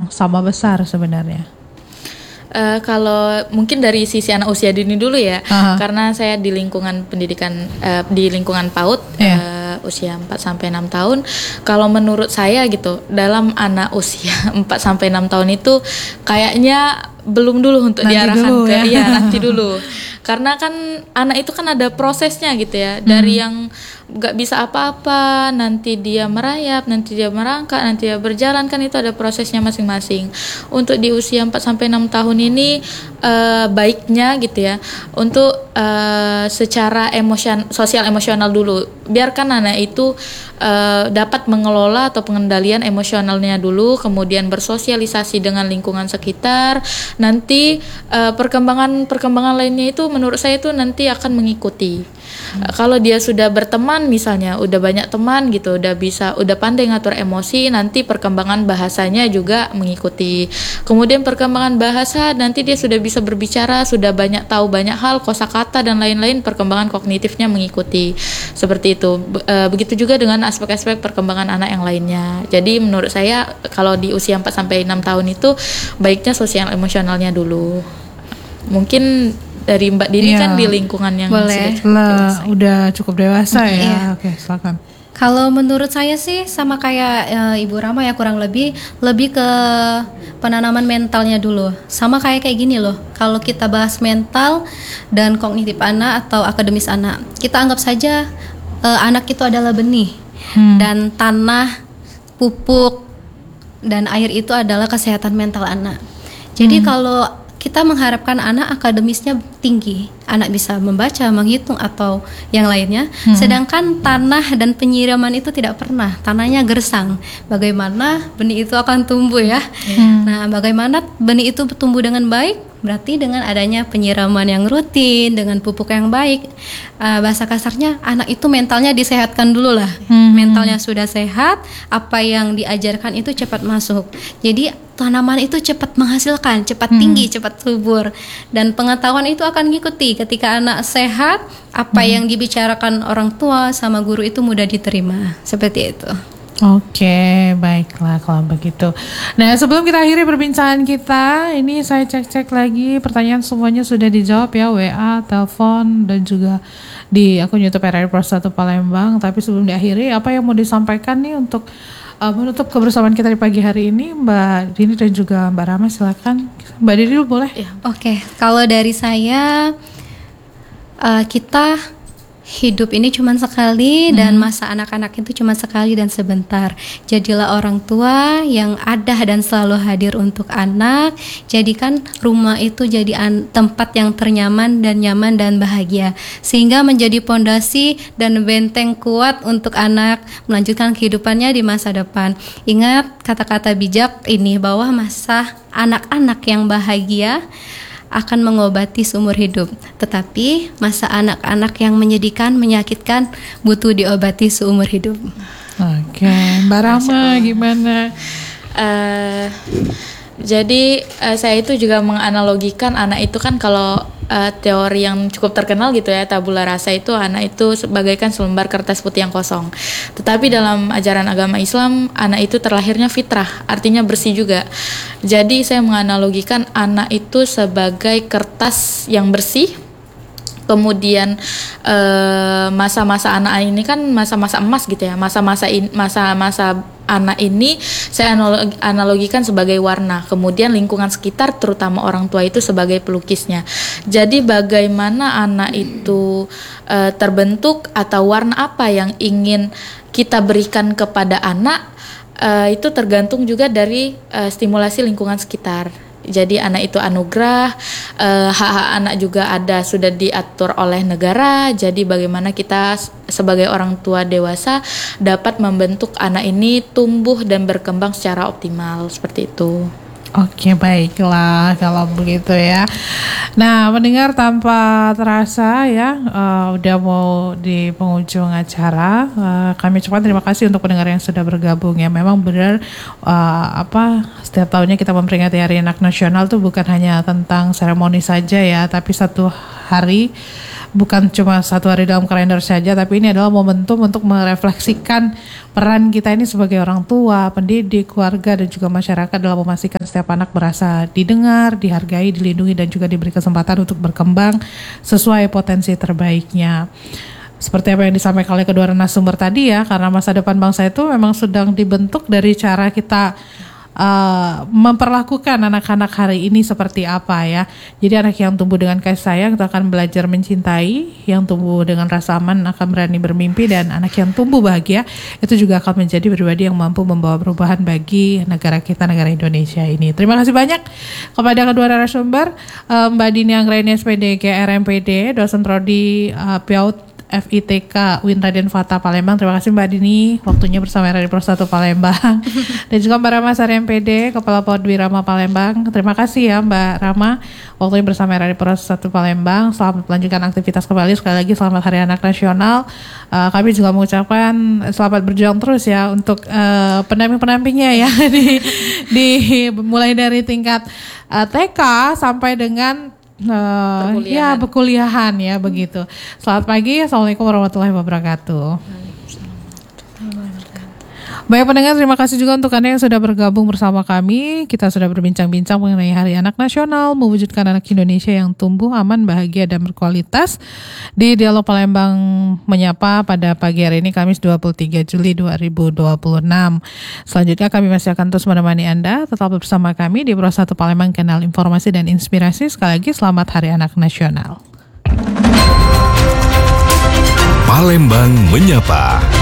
sama besar sebenarnya? Kalau mungkin dari sisi anak usia dini dulu ya, karena saya di lingkungan pendidikan, di lingkungan PAUD, usia 4 sampai 6 tahun. Kalau menurut saya gitu, dalam anak usia 4 sampai 6 tahun itu kayaknya belum dulu untuk nanti diarahkan dulu, ke ya? nanti dulu. Karena kan anak itu kan ada prosesnya gitu ya, dari yang gak bisa apa-apa, nanti dia merayap, nanti dia merangkak, nanti dia berjalan, kan itu ada prosesnya masing-masing. Untuk di usia 4 sampai 6 tahun ini baiknya gitu ya, untuk secara sosial emosional dulu. Biarkan anak itu dapat mengelola atau pengendalian emosionalnya dulu, kemudian bersosialisasi dengan lingkungan sekitar. Nanti perkembangan lainnya itu menurut saya itu nanti akan mengikuti. Kalau dia sudah berteman misalnya, udah banyak teman gitu, udah pandai ngatur emosi, nanti perkembangan bahasanya juga mengikuti. Kemudian perkembangan bahasa, nanti dia sudah bisa berbicara, sudah tahu banyak hal, kosakata dan lain-lain, perkembangan kognitifnya mengikuti. Seperti itu. Begitu juga dengan aspek-aspek perkembangan anak yang lainnya. Jadi menurut saya kalau di usia 4 sampai 6 tahun itu baiknya sosial emosionalnya dulu. Mungkin dari Mbak Dini kan di lingkungan yang udah cukup dewasa ya. Oke, silakan. Kalau menurut saya sih sama kayak Ibu Rama ya, kurang lebih ke penanaman mentalnya dulu. Sama kayak gini loh. Kalau kita bahas mental dan kognitif anak atau akademis anak, kita anggap saja anak itu adalah benih dan tanah, pupuk dan air itu adalah kesehatan mental anak. Jadi kalau kita mengharapkan anak akademisnya tinggi, anak bisa membaca, menghitung atau yang lainnya, sedangkan tanah dan penyiraman itu tidak pernah, tanahnya gersang. Bagaimana benih itu akan tumbuh ya? Nah, bagaimana benih itu tumbuh dengan baik? Berarti dengan adanya penyiraman yang rutin, dengan pupuk yang baik. Bahasa kasarnya, anak itu mentalnya disehatkan dulu lah. Mentalnya sudah sehat, apa yang diajarkan itu cepat masuk. Jadi tanaman itu cepat menghasilkan, cepat tinggi, cepat subur. Dan pengetahuan itu akan ngikuti. Ketika anak sehat, apa yang dibicarakan orang tua sama guru itu mudah diterima. Seperti itu. Oke, baiklah kalau begitu. Nah, sebelum kita akhiri perbincangan kita, ini saya cek-cek lagi pertanyaan semuanya sudah dijawab ya, WA, telepon dan juga di akun YouTube RRI Pro 1 Palembang. Tapi sebelum diakhiri, apa yang mau disampaikan nih untuk menutup kebersamaan kita di pagi hari ini, Mbak Dini dan juga Mbak Rama, silakan. Mbak Dini dulu boleh? Ya. Oke, kalau dari saya, kita hidup ini cuma sekali dan masa anak-anak itu cuma sekali dan sebentar. Jadilah orang tua yang ada dan selalu hadir untuk anak. Jadikan rumah itu jadi tempat yang ternyaman dan nyaman dan bahagia, sehingga menjadi pondasi dan benteng kuat untuk anak melanjutkan kehidupannya di masa depan. Ingat kata-kata bijak ini, bahwa masa anak-anak yang bahagia akan mengobati seumur hidup, tetapi masa anak-anak yang menyedihkan, menyakitkan butuh diobati seumur hidup. Oke, Mbak Rama gimana? Jadi saya itu juga menganalogikan anak itu kan, kalau teori yang cukup terkenal gitu ya, tabula rasa, itu anak itu sebagaikan selembar kertas putih yang kosong. Tetapi dalam ajaran agama Islam, anak itu terlahirnya fitrah, artinya bersih juga. Jadi saya menganalogikan anak itu sebagai kertas yang bersih. Kemudian masa-masa anak ini kan masa-masa emas gitu ya. Masa-masa anak ini saya analogikan sebagai warna. Kemudian lingkungan sekitar, terutama orang tua itu sebagai pelukisnya. Jadi bagaimana anak itu terbentuk atau warna apa yang ingin kita berikan kepada anak, itu tergantung juga dari stimulasi lingkungan sekitar. Jadi anak itu anugerah, hak-hak anak juga sudah diatur oleh negara. Jadi bagaimana kita sebagai orang tua dewasa dapat membentuk anak ini tumbuh dan berkembang secara optimal, seperti itu. Oke, baiklah kalau begitu ya. Nah, mendengar tanpa terasa ya, udah mau di penghujung acara. Kami ucapkan terima kasih untuk pendengar yang sudah bergabung ya. Memang benar setiap tahunnya kita memperingati Hari Anak Nasional tuh bukan hanya tentang seremoni saja ya, tapi satu hari, bukan cuma satu hari dalam kalender saja, tapi ini adalah momentum untuk merefleksikan peran kita ini sebagai orang tua, pendidik, keluarga, dan juga masyarakat dalam memastikan setiap anak merasa didengar, dihargai, dilindungi, dan juga diberi kesempatan untuk berkembang sesuai potensi terbaiknya. Seperti apa yang disampaikan oleh kedua narasumber tadi ya, karena masa depan bangsa itu memang sedang dibentuk dari cara kita memperlakukan anak-anak hari ini seperti apa ya. Jadi anak yang tumbuh dengan kasih sayang itu akan belajar mencintai, yang tumbuh dengan rasa aman akan berani bermimpi, dan anak yang tumbuh bahagia itu juga akan menjadi pribadi yang mampu membawa perubahan bagi negara kita, negara Indonesia ini. Terima kasih banyak kepada kedua narasumber, Mbak Dini Anggraini SPDG RMPD, dosen prodi PAUD FITK UIN Raden Fata Palembang. Terima kasih Mbak Dini waktunya bersama Radio Pro 1 Palembang. Dan juga Mbak Rama Sari MPD, Kepala PAUD Dwi Rama Palembang. Terima kasih ya Mbak Rama waktunya bersama Radio Pro 1 Palembang. Selamat melanjutkan aktivitas kembali. Sekali lagi selamat Hari Anak Nasional. Kami juga mengucapkan selamat berjuang terus ya untuk pendamping-pendampingnya ya mulai dari tingkat TK sampai dengan berkuliahan ya begitu. Selamat pagi, assalamualaikum warahmatullahi wabarakatuh. Baik pendengar, terima kasih juga untuk Anda yang sudah bergabung bersama kami. Kita sudah berbincang-bincang mengenai Hari Anak Nasional, mewujudkan anak Indonesia yang tumbuh, aman, bahagia, dan berkualitas. Di Dialog Palembang Menyapa pada pagi hari ini, Kamis 23 Juli 2026. Selanjutnya kami masih akan terus menemani Anda. Tetap bersama kami di Pro 1 Palembang, kanal informasi dan inspirasi. Sekali lagi selamat Hari Anak Nasional. Palembang Menyapa.